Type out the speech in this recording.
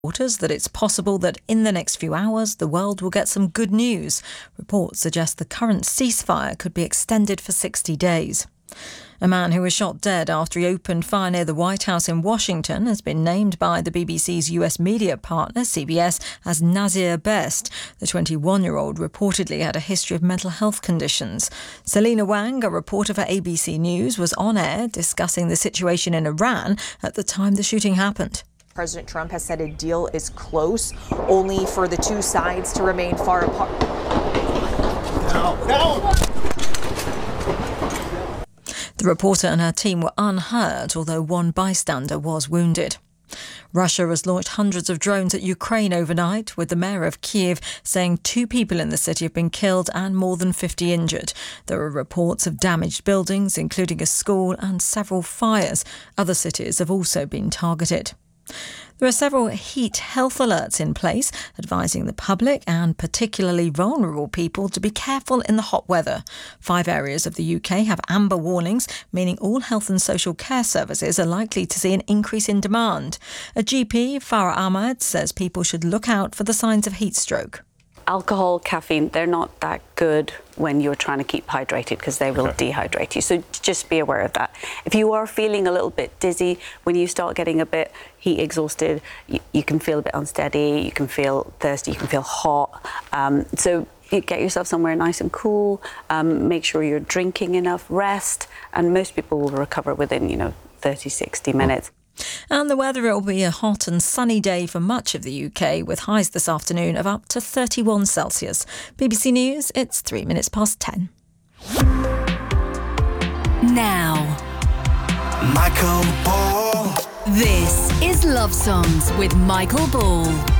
reporters that it's possible that in the next few hours the world will get some good news. Reports suggest the current ceasefire could be extended for 60 days. A man who was shot dead after he opened fire near the White House in Washington has been named by the BBC's US media partner, CBS, as Nazir Best. The 21-year-old reportedly had a history of mental health conditions. Selina Wang, a reporter for ABC News, was on air discussing the situation in Iran at the time the shooting happened. President Trump has said a deal is close, only for the two sides to remain far apart. No. The reporter and her team were unhurt, although one bystander was wounded. Russia has launched hundreds of drones at Ukraine overnight, with the mayor of Kyiv saying 2 people in the city have been killed and more than 50 injured. There are reports of damaged buildings, including a school, and several fires. Other cities have also been targeted. There are several heat health alerts in place, advising the public and particularly vulnerable people to be careful in the hot weather. 5 areas of the UK have amber warnings, meaning all health and social care services are likely to see an increase in demand. A GP, Farah Ahmad, says people should look out for the signs of heat stroke. Alcohol, caffeine, they're not that good when you're trying to keep hydrated because they will dehydrate you. So just be aware of that. If you are feeling a little bit dizzy, when you start getting a bit heat exhausted, you can feel a bit unsteady, you can feel thirsty, you can feel hot. So you get yourself somewhere nice and cool, make sure you're drinking enough, rest, and most people will recover within, 30, 60 minutes. And the weather, it will be a hot and sunny day for much of the UK, with highs this afternoon of up to 31 Celsius. BBC News, it's 3 minutes past 10. Now, Michael Ball. this is Love Songs with Michael Ball.